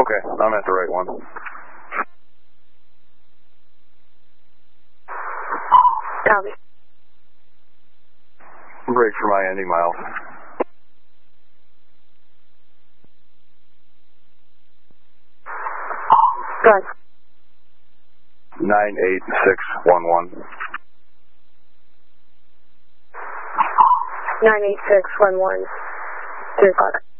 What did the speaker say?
Okay, I'm at the right one. Copy. Break for my ending miles. Go ahead. 98611. 98611. 3 o'clock.